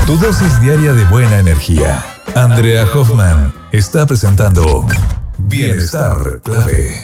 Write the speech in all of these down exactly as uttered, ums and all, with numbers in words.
Tu dosis diaria de buena energía. Andrea Hoffman está presentando Bienestar Clave.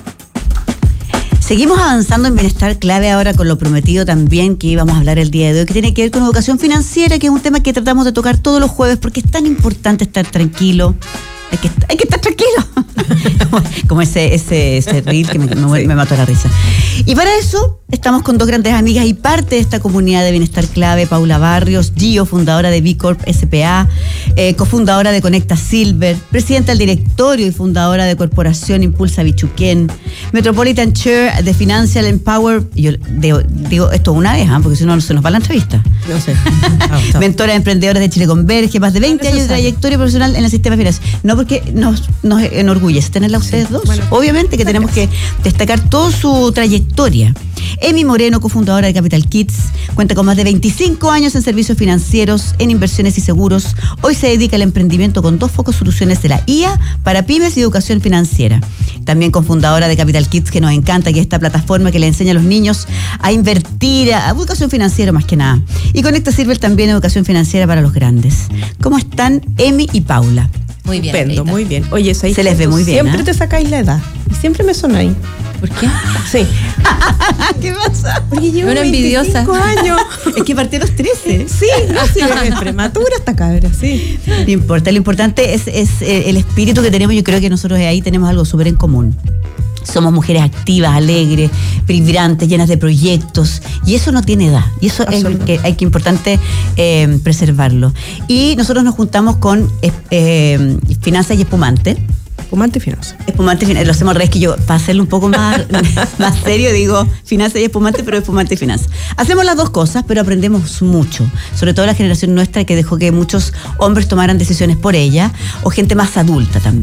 Seguimos avanzando en Bienestar Clave ahora con lo prometido también que íbamos a hablar el día de hoy, que tiene que ver con educación financiera, que es un tema que tratamos de tocar todos los jueves porque es tan importante estar tranquilo. Hay que, hay que estar tranquilo. como, como ese, ese, ese reel que me, me, me mató la risa. Y para eso estamos con dos grandes amigas y parte de esta comunidad de Bienestar Clave, Paula Barrios, Gio, fundadora de B Corp S P A, eh, cofundadora de Conecta Silver, presidenta del directorio y fundadora de Corporación Impulsa Bichuquén, Metropolitan Chair de Financial Empower, yo digo, digo esto una vez, ¿eh? Porque si no se nos va la entrevista. No sé. Mentora de emprendedores de Chile Converge, más de veinte años de trayectoria profesional en el sistema financiero. No porque nos, nos enorgullece tenerla a ustedes dos. Bueno, obviamente que tenemos que destacar toda su trayectoria. Emi Moreno, cofundadora de Capital Kids, cuenta con más de veinticinco años en servicios financieros, en inversiones y seguros. Hoy se dedica al emprendimiento con dos focos: soluciones de la I A para pymes y educación financiera. También cofundadora de Capital Kids, que nos encanta, que es esta plataforma que le enseña a los niños a invertir, a educación financiera más que nada. Y Conecta Silver también, educación financiera para los grandes. ¿Cómo están Emi y Paula? Muy bien. Estupendo, muy bien. Oye, se les ve muy bien. Siempre ¿eh? Te sacáis la edad. Y siempre me sonáis. ¿Por qué? Sí. ¿Qué pasa? Porque llevo una envidiosa. veinticinco años. Es que partí a los trece. Sí, no, sí, es prematura esta cabra, sí. No importa, lo importante es, es el espíritu que tenemos. Yo creo que nosotros ahí tenemos algo súper en común. Somos mujeres activas, alegres, vibrantes, llenas de proyectos, y eso no tiene edad, y eso es que hay que importante eh, preservarlo. Y nosotros nos juntamos con eh, Finanzas y Espumante. Espumante y Finanzas. Espumante y Finanzas, lo hacemos al revés, que yo, para hacerlo un poco más, más serio, digo Finanzas y Espumante, pero Espumante y Finanzas. Hacemos las dos cosas, pero aprendemos mucho, sobre todo la generación nuestra que dejó que muchos hombres tomaran decisiones por ella, o gente más adulta también.